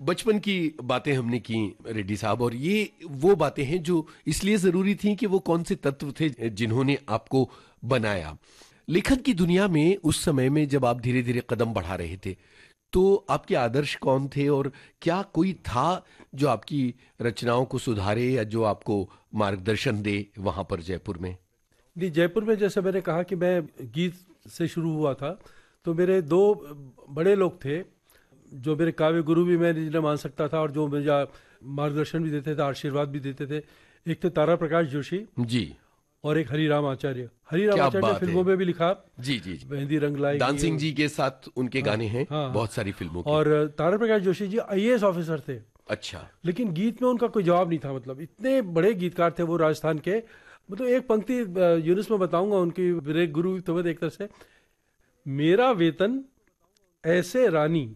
बचपन की बातें हमने की रेड्डी साहब, और ये वो बातें हैं जो इसलिए जरूरी थी कि वो कौन से तत्व थे जिन्होंने आपको बनाया। लेखन की दुनिया में उस समय में जब आप धीरे धीरे कदम बढ़ा रहे थे, तो आपके आदर्श कौन थे, और क्या कोई था जो आपकी रचनाओं को सुधारे या जो आपको मार्गदर्शन दे वहां पर जयपुर में? नहीं, जयपुर में जैसे मैंने कहा कि मैं गीत से शुरू हुआ था, तो मेरे दो बड़े लोग थे जो मेरे काव्य गुरु भी मैं जिन्हें मान सकता था और जो मुझे मार्गदर्शन भी देते थे, आशीर्वाद भी देते थे। एक थे तारा प्रकाश जोशी जी, और एक हरिराम आचार्य। हरिराम क्या आचार्य ने बात है। फिल्मों में भी लिखा, जी जी जी। मेहंदी रंग लाएगी, डांसिंग जी के साथ उनके हाँ, गाने हैं हाँ, बहुत सारी फिल्मों के। और तारा प्रकाश जोशी जी आईएएस ऑफिसर थे, अच्छा। लेकिन गीत में उनका कोई जवाब नहीं था। मतलब इतने बड़े गीतकार थे वो राजस्थान के। मतलब एक पंक्ति यूनुस में बताऊंगा उनकी, मेरे गुरु तो एक तरह से, मेरा वेतन ऐसे रानी,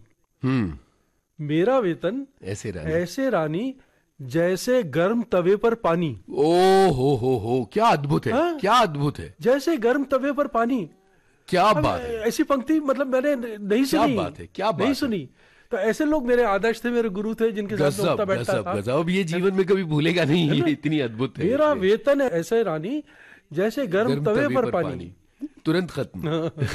मेरा वेतन ऐसे रानी जैसे गर्म तवे पर पानी। ओ हो, क्या अद्भुत है। हाँ? क्या अद्भुत है। जैसे गर्म तवे पर पानी। क्या अब बात है। ऐसी पंक्ति मतलब मैंने नहीं क्या सुनी। बात है, क्या बात नहीं है। सुनी। तो ऐसे लोग मेरे आदर्श थे, मेरे गुरु थे, जिनके साथ मैं उठता बैठता था। गजब। अब ये जीवन में कभी भूलेगा नहीं, ये इतनी अद्भुत है। मेरा वेतन ऐसे रानी जैसे गर्म तवे पर पानी। तुरंत खत्म।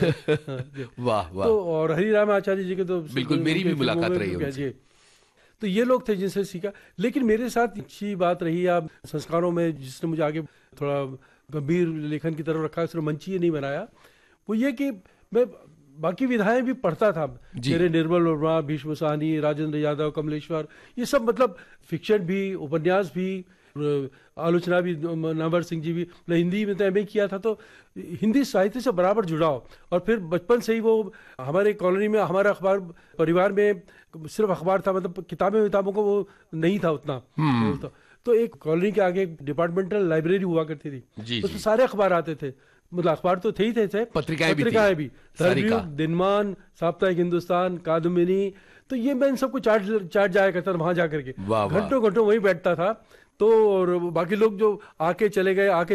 वाह वाह। तो और हरिराम आचार्य जी के तो बिल्कुल, मेरी भी मुलाकात रही उनसे। तो ये लोग थे जिनसे सीखा। लेकिन मेरे साथ अच्छी बात रही आप संस्कारों में, जिसने मुझे आगे थोड़ा गंभीर लेखन की तरफ रखा, सिर्फ मंच ही नहीं बनाया, वो ये कि मैं बाकी विधाएं भी पढ़ता था। मेरे निर्मल वर्मा, भीष्म साहनी, राजेंद्र यादव, कमलेश्वर, ये सब मतलब फिक्शन भी, उपन्यास भी, आलोचना भी, नामवर सिंह जी भी। मैं हिंदी में तो एमए किया था, तो हिंदी साहित्य से बराबर जुड़ाव। और फिर बचपन से ही वो हमारे कॉलोनी में, हमारा अखबार, परिवार में सिर्फ अखबार था, मतलब किताबों को वो नहीं था उतना। तो एक कॉलोनी के आगे एक डिपार्टमेंटल लाइब्रेरी हुआ करती थी, उसमें सारे अखबार आते थे। मतलब अखबार तो थे ही थे, पत्रिकाएं भी, धर्मयुग, दिनमान, साप्ताहिक हिंदुस्तान, कादम्बिनी। तो ये मैं इन सबको चाट जाया करता था वहां जाकर के, घंटों घंटों वहीं बैठता था। तो और बाकी लोग जो आके चले गए, आके